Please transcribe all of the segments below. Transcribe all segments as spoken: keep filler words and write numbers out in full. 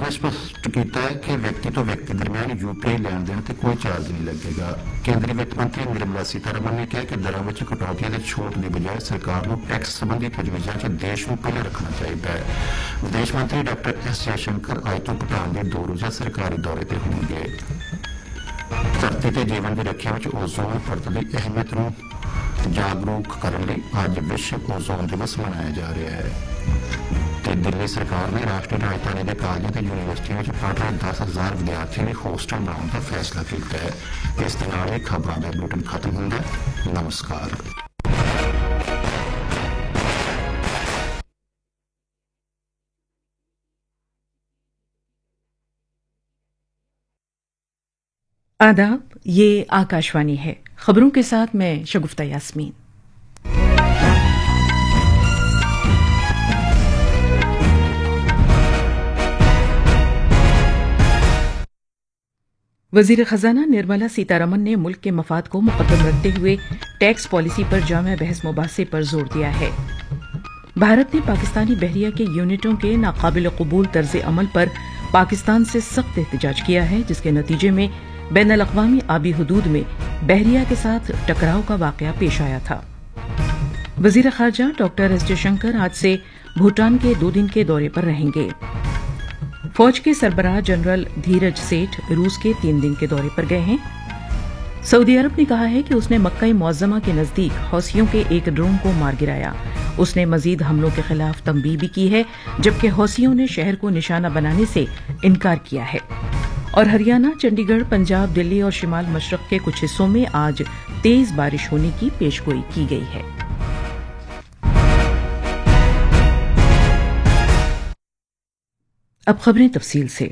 نے ਸਪਸ਼ਟ ਕੀਤਾ ਹੈ ਕਿ ਵਿਅਕਤੀ ਤੋਂ ਵਿਅਕਤੀ ਦਰਮਿਆਨ ਯੂਪੀਆਈ ਲੈਣ ਦੇਣ ਤੇ ਕੋਈ ਚਾਰਜ ਨਹੀਂ ਲੱਗੇਗਾ। ਕੇਂਦਰੀ ਵਿੱਤ ਮੰਤਰੀ ਨਿਰਮਲਾ ਸੀਤਾਰਮਨ ਨੇ ਕਿਹਾ ਕਿ ਦਰਾਂ ਵਿੱਚ ਕਟੌਤੀਆਂ ਦੀ ਛੋਟ ਦੀ ਬਜਾਏ ਸਰਕਾਰ ਨੂੰ ਟੈਕਸ ਸੰਬੰਧੀ ਤਜਵੀਜ਼ਾਂ 'ਚ ਦੇਸ਼ ਨੂੰ ਪਹਿਲਾਂ ਰੱਖਣਾ ਚਾਹੀਦਾ ਹੈ। ਵਿਦੇਸ਼ ਮੰਤਰੀ ਡਾਕਟਰ ਐਸ ਜੈਸ਼ੰਕਰ ਅੱਜ ਤੋਂ ਭੂਟਾਨ ਦੇ ਦੋ ਰੋਜ਼ਾ ਸਰਕਾਰੀ ਦੌਰੇ ਤੇ ਹੋਣਗੇ। ਧਰਤੀ ਤੇ ਜੀਵਨ ਦੀ ਰੱਖਿਆ ਵਿੱਚ ਓਜ਼ੋਨ ਪਰਤ ਦੀ ਅਹਿਮੀਅਤ ਨੂੰ ਜਾਗਰੂਕ ਕਰਨ ਲਈ ਅੱਜ ਵਿਸ਼ਵ ਓਜ਼ੋਨ ਦਿਵਸ ਮਨਾਇਆ ਜਾ ਰਿਹਾ ਹੈ। ਤੇ ਦਿੱਲੀ ਸਰਕਾਰ ਨੇ ਰਾਸ਼ਟਰੀ ਰਾਜਧਾਨੀ ਦੇ ਕਾਲਜਾਂ ਤੇ ਯੂਨੀਵਰਸਿਟੀਆਂ ਵਿੱਚ ਪੜ੍ਹ ਰਹੇ ਦਸ ਹਜ਼ਾਰ ਵਿਦਿਆਰਥੀਆਂ ਲਈ ਹੋਸਟਲ ਬਣਾਉਣ ਦਾ ਫੈਸਲਾ ਕੀਤਾ ਹੈ। ਇਸ ਦੇ ਨਾਲ ਹੀ ਖਬਰਾਂ ਦਾ ਬੁਲੇਟਿਨ ਖਤਮ ਹੁੰਦਾ ਹੈ। ਨਮਸਕਾਰ। आदाब, ये आकाशवाणी है। खबरों के साथ मैं शगुफ्ता यास्मीन। वजीर खजाना निर्मला सीतारमन ने मुल्क के मफाद को मुकद्दम रखते हुए टैक्स पॉलिसी पर जामे बहस मुबासे पर जोर दिया है। भारत ने पाकिस्तानी बहरिया के यूनिटों के नाकाबिल कबूल तर्ज अमल पर पाकिस्तान से सख्त एहतजाज किया है, जिसके नतीजे में बैन अल-अक़वामी आबी हदूद में बहरिया के साथ टकराव का वाक़या पेश आया था। वजीर खारजा डॉक्टर एस जयशंकर आज से भूटान के दो दिन के दौरे पर रहेंगे। फौज के सरबराह जनरल धीरज सेठ रूस के तीन दिन के दौरे पर गए हैं। सऊदी अरब ने कहा है कि उसने मक्का मुअज़्ज़मा के नजदीक हौसियों के एक ड्रोन को मार गिराया। उसने मजीद हमलों के खिलाफ तंबीह भी की है, जबकि हौसियों ने शहर को निशाना बनाने से इनकार किया है। और हरियाणा, चंडीगढ़, पंजाब, दिल्ली और शिमाल मशरक के कुछ हिस्सों में आज तेज बारिश होने की पेशगोई की गई है। अब खबरें तफसील से।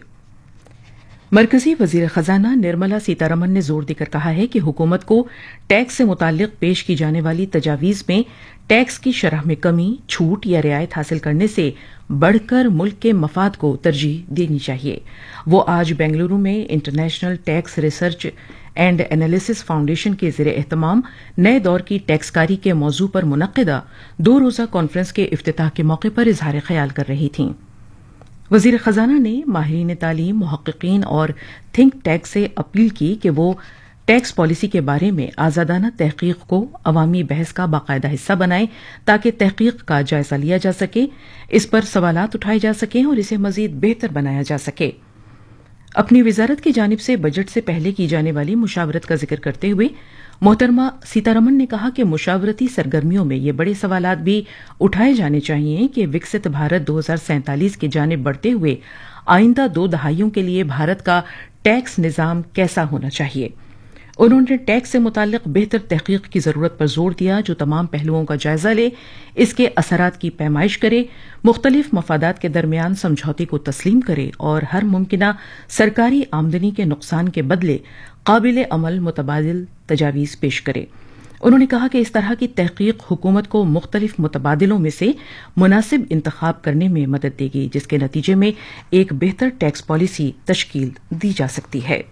मरकजी वजीर खजाना निर्मला सीतारमन ने जोर देकर कहा है कि हुकूमत को टैक्स से मुताल्लिक पेश की जाने वाली तजावीज़ में टैक्स की शरह में कमी, छूट या रियायत हासिल करने से बढ़कर मुल्क के मफाद को तरजीह देनी चाहिए। वो आज बेंगलुरु में international tax research and analysis foundation के ज़ेर एहतमाम नए दौर की टैक्सकारी के मौजू पर मुनक्किदा दो रोज़ा कॉन्फ्रेंस के इफ्तिताह के मौके पर इजहार ख्याल कर रही थीं। वजीर खजाना ने माहिरीन तालीम, मुहक्किकीन और थिंक टैंक से अपील की कि वो टैक्स पॉलिसी के बारे में आज़ादाना तहकीक को अवामी बहस का बाकायदा हिस्सा बनाएं, ताकि तहकीक का जायजा लिया जा सके, इस पर सवालात उठाए जा सकें और इसे मजीद बेहतर बनाया जा सके। अपनी वजारत की जानिब से बजट से पहले की जाने वाली मुशावरत का जिक्र करते हुए मोहतरमा सीतारमन ने कहा कि मुशावरती सरगर्मियों में ये बड़े सवालात भी उठाए जाने चाहिए कि विकसित भारत दो हजार सैंतालीस की जानिब बढ़ते हुए आइंदा दो दहाइयों के लिए भारत का टैक्स निज़ाम कैसा होना चाहिए। उन्होंने टैक्स से मुताल्लिक बेहतर तहकीक की जरूरत पर जोर दिया, जो तमाम पहलुओं का जायजा ले, इसके असरात की पैमाइश करे, मुख्तलिफ मफादात के दरमियान समझौते को तस्लीम करे और हर मुमकिना सरकारी आमदनी के नुकसान के बदले काबिल अमल मुतबादिल तजावीज़ पेश करे। उन्होंने कहा कि इस तरह की तहकीक हुकूमत को मुख्तलिफ मुतबादिलों में से मुनासिब इंतखाब करने में मदद देगी, जिसके नतीजे में एक बेहतर टैक्स पॉलिसी तश्कील दी जा सकती है।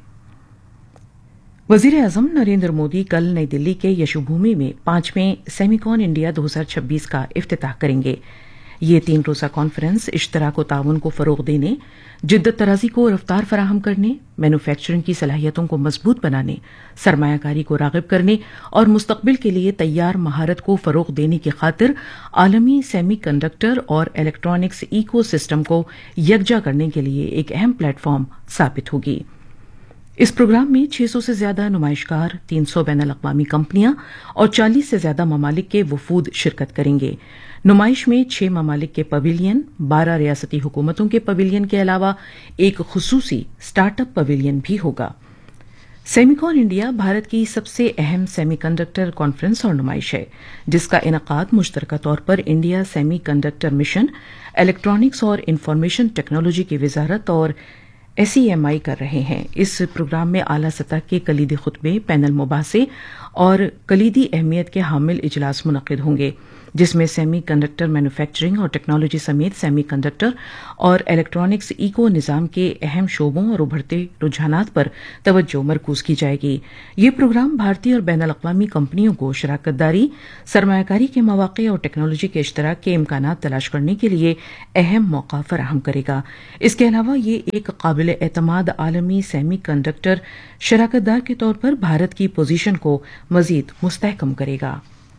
वजीर आजम नरेंद्र मोदी कल नई दिल्ली के यशोभूमि में पांचवें सेमिकॉन इंडिया दो हजार छब्बीस का इफ्तिताह करेंगे। ये तीन रोजा कॉन्फ्रेंस इश्तराक व ताउन को फरोग देने, जिद्दत तराजी को रफ्तार फराहम करने, मैन्युफैक्चरिंग की सलाहियतों को मजबूत बनाने, सरमायाकारी को राग़िब करने और मुस्तकबिल के लिए तैयार महारत को फरोग देने की खातिर आलमी सेमी कंडक्टर और इलेक्ट्रॉनिक्स इको सिस्टम को यकजा करने के लिए एक अहम प्लेटफॉर्म साबित होगी। इस प्रोग्राम में छह सौ से ज्यादा नुमाइशकार, तीन सौ बैन अल-अक़वामी कंपनियां और चालीस से ज्यादा ममालिक के वफूद शिरकत करेंगे। नुमाइश में छह ममालिक के पवेलियन, बारह रियासती हुकूमतों के पवेलियन के अलावा एक खुसूसी स्टार्टअप पवेलियन भी होगा। सेमिकॉन इंडिया भारत की सबसे अहम सेमीकंडक्टर कॉन्फ्रेंस और नुमाइश है, जिसका इनकाद मुश्तरका तौर पर India semi conductor mission, electronics और इंफॉर्मेशन टेक्नोलॉजी की वजारत और एस ई एम आई कर रहे हैं। इस प्रोग्राम में आला सतह के कलीदी खुतबे, पैनल मुबासे और कलीदी अहमियत के हामिल इजलास मुनक्किद होंगे। जिसमें सेमी कंडक्टर मैन्युफैक्चरिंग और टेक्नोलॉजी समेत सेमी कंडक्टर और इलेक्ट्रॉनिक्स इको निजाम के अहम शोबों और उभरते रुझानात पर तवज्जो मरकूज की जाएगी। ये प्रोग्राम भारतीय और बैन अल-अक़वामी कंपनियों को शराकतदारी, सरमायाकारी के मौके और टेक्नोलॉजी के इश्तराक के इम्कानात तलाश करने के लिए अहम मौका फराहम करेगा। इसके अलावा ये एक काबिल एतमाद आलमी सेमी कंडक्टर शराकतदार के तौर पर भारत की पोजीशन को मजीद मुस्तहकम करेगा।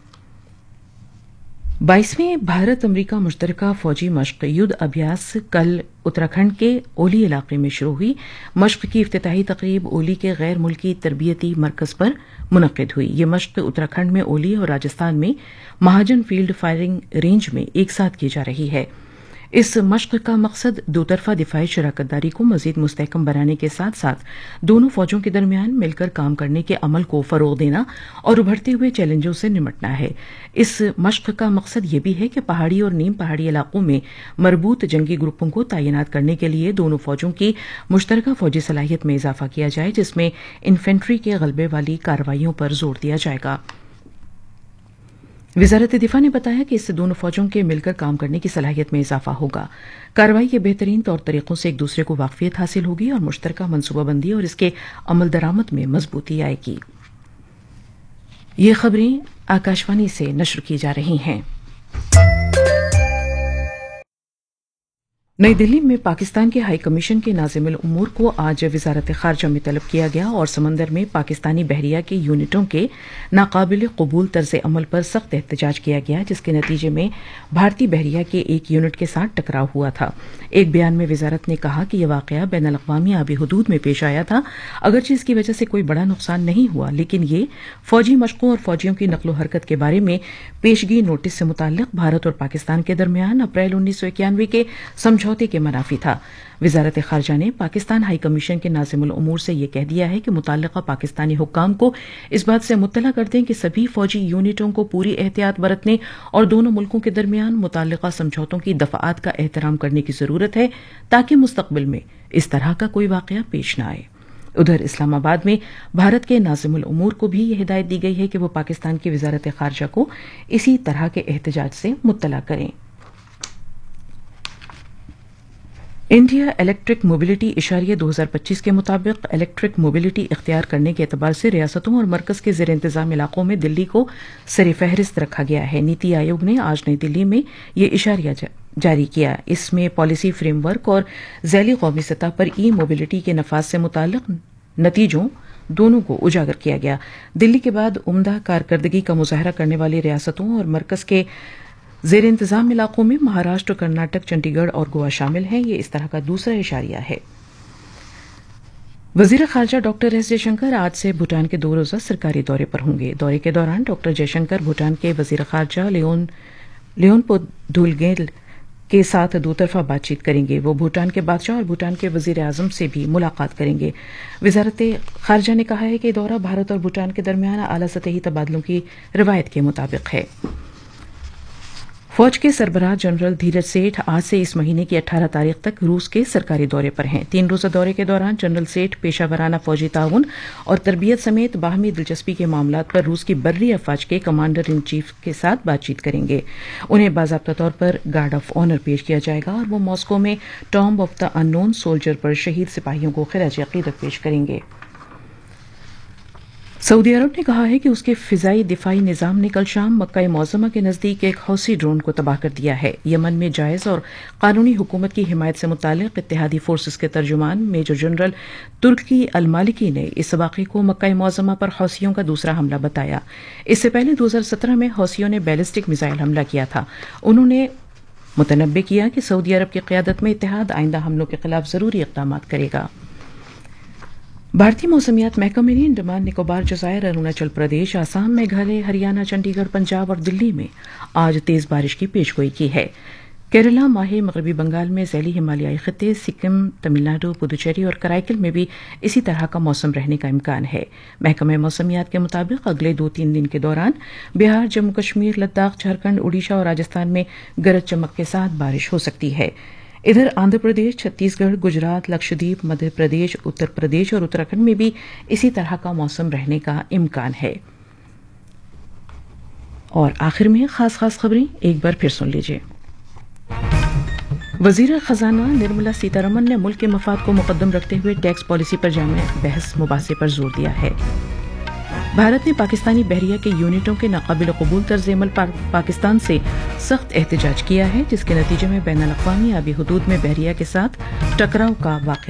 बाईसवें भारत अमरीका मुश्तरका फौजी मश्क युद्ध अभ्यास कल उत्तराखंड के ओली इलाके में शुरू हुई। मश्क की इफ्तिताही तकरीब ओली के गैर मुल्की तरबियती मरकज पर मुनक्किद हुई। ये मश्क उत्तराखंड में ओली और राजस्थान में महाजन फील्ड फायरिंग रेंज में एक साथ की जा रही है। इस मश्क का मकसद दोतरफा दिफाई शराकतदारी को मजीद मुस्तहकम बनाने के साथ साथ दोनों फौजों के दरमियान मिलकर काम करने के अमल को फरोग देना और उभरते हुए चैलेंजों से निपटना है। इस मश्क का मकसद ये भी है कि पहाड़ी और नीम पहाड़ी इलाकों में मरबूत जंगी ग्रुपों को तैनात करने के लिए दोनों फौजों की मुश्तरका फौजी सलाहियत में इजाफा किया जाए, जिसमें इन्फेंट्री के गलबे वाली कार्रवाइयों पर जोर दिया जाएगा। वजारत दिफा ने बताया कि इससे दोनों फौजों के मिलकर काम करने की सलाहियत में इजाफा होगा। कार्रवाई के बेहतरीन तौर तरीकों से एक दूसरे को वाकफियत हासिल होगी और मुश्तरका मनसूबाबंदी और इसके अमल दरामद में मजबूती आएगी। ये खबरें आकाशवाणी से नश्र की जा रही हैं। नई दिल्ली में पाकिस्तान के हाई कमीशन के नाज़िमुल उमूर को आज वजारत खारजा में तलब किया गया और समंदर में पाकिस्तानी बहरिया के यूनिटों के नाकाबिल कबूल तर्ज अमल पर सख्त एहतजाज किया गया, जिसके नतीजे में भारतीय बहरिया के एक यूनिट के साथ टकराव हुआ था। एक बयान में वजारत ने कहा कि यह वाकया बैन अल-अक़वामी आबी हुदूद में पेश आया था। अगरचे इसकी वजह से कोई बड़ा नुकसान नहीं हुआ, लेकिन ये फौजी मशकों और फौजियों की नकलो हरकत के बारे में पेशगी नोटिस से मुताल्लिक भारत और पाकिस्तान के दरमियान अप्रैल उन्नीस सौ इक्यानवे के समझौते के मनाफी था। वजारत खारजा ने पाकिस्तान हाई कमीशन के नाज़िमुल उमूर से यह कह दिया है कि मुतल्लिका पाकिस्तानी हुक्काम को इस बात से मुत्तला कर दें कि सभी फौजी यूनिटों को पूरी एहतियात बरतने और दोनों मुल्कों के दरमियान मुतल्लिका समझौतों की दफाआत का एहतराम करने की जरूरत है, ताकि मुस्तकबिल में इस तरह का कोई वाकया पेश न आए। उधर इस्लामाबाद में भारत के नाज़िमुल उमूर को भी यह हिदायत दी गई है कि वो पाकिस्तान की वजारत खारजा को इसी तरह के एहतजाज से मुत्तला करें। इंडिया इलेक्ट्रिक मोबिलिटी इशारिया दो हज़ार पच्चीस के मुताबिक इलेक्ट्रिक मोबिलिटी इख्तियार करने के एतबार से रियासतों और मरकज के ज़ेर इंतजाम इलाकों में दिल्ली को सर फहरिस्त रखा गया है। नीति आयोग ने आज नई दिल्ली में ये इशारिया जारी किया। इसमें पॉलिसी फ्रेमवर्क और ज़ैली कौमी सतह पर ई मोबिलिटी के नफाज से मुताल्लिक नतीजों दोनों को उजागर किया गया। दिल्ली के बाद उम्दा कारकर्दगी का मुजाहरा करने वाली रियासतों और मरकज के ज़ेर इंतजाम इलाकों में महाराष्ट्र, कर्नाटक, चंडीगढ़ और गोवा शामिल हैं। ये इस तरह का दूसरा इशारिया है। वजीर खारजा डॉक्टर एस जयशंकर आज से भूटान के दो रोजा सरकारी दौरे पर होंगे। दौरे के दौरान डॉक्टर जयशंकर भूटान के वजीर खारजा लियोन लियोनपो धुलगेल के साथ दोतरफा बातचीत करेंगे। वो भूटान के बादशाह और भूटान के वजीर आजम से भी मुलाकात करेंगे। वजारत खारजा ने कहा है कि दौरा भारत और भूटान के दरमियान आला सतही तबादलों की रिवायत के मुताबिक है। फौज के सरबराह जनरल धीरज सेठ आज से इस महीने की अठारह तारीख तक रूस के सरकारी दौरे पर हैं। तीन रोजा दौरे के दौरान जनरल सेठ पेशावराना फौजी ताउन और तरबियत समेत बाहमी दिलचस्पी के मामलों पर रूस की बर्री अफवाज के कमांडर इन चीफ के साथ बातचीत करेंगे। उन्हें बाज़ाब्ता तौर पर गार्ड ऑफ ऑनर पेश किया जाएगा और वो मॉस्को में tomb of the unknown soldier पर शहीद सिपाहियों को खिराज अकीदत पेश करेंगे। सऊदी अरब ने कहा है कि उसके फिजाई दिफाई निजाम ने कल शाम मक्का मुअज़्ज़मा के नजदीक एक हौसी ड्रोन को तबाह कर दिया है। यमन में जायज और कानूनी हुकूमत की हिमायत से मुताल्लिक इत्तेहादी फोर्सेस के तर्जुमान मेजर जनरल तुर्की अल मालिकी ने इस वाक़े को मक्का मुअज़्ज़मा पर हौसियों का दूसरा हमला बताया। इससे पहले दो हज़ार सत्रह में हौसियों ने बैलिस्टिक मिसाइल हमला किया था। उन्होंने मुतनब्बे किया कि सऊदी अरब की क़यादत में इत्तेहाद आइंदा हमलों के खिलाफ जरूरी इक़दाम करेगा। भारतीय मौसमियात महकमे ने अंडमान निकोबार जज़ायर, अरुणाचल प्रदेश, आसाम, मेघालय, हरियाणा, चंडीगढ़, पंजाब और दिल्ली में आज तेज बारिश की पेशगोई की है। केरला, माहे, मगरबी बंगाल में ज़ैली हिमालयाई खित्ते, सिक्किम, तमिलनाडु, पुदुचेरी और कराईकल में भी इसी तरह का मौसम रहने का इम्कान है। महकमे मौसमियात के मुताबिक अगले दो तीन दिन के दौरान बिहार, जम्मू कश्मीर, लद्दाख, झारखंड, उड़ीसा और राजस्थान में गरज चमक के साथ बारिश हो सकती है। इधर आंध्र प्रदेश, छत्तीसगढ़, गुजरात, लक्षद्वीप, मध्य प्रदेश, उत्तर प्रदेश और उत्तराखंड में भी इसी तरह का मौसम रहने का इम्कान है। और आखिर में खास खास खबरें एक बार फिर सुन लीजिए। वजीर खजाना निर्मला सीतारमन ने मुल्क के मफाद को मुकद्दम रखते हुए टैक्स पॉलिसी पर जामे बहस मुबासे पर जोर दिया है। भारत ने पाकिस्तानी बहरिया के यूनिटों के नाकाबिल कबूल तर्ज अमल पर पाकिस्तान से सख्त एहतजाज किया है, जिसके नतीजे में बैनुल अक़वामी आबी हुदूद में बहरिया के साथ टकराव का वाक़या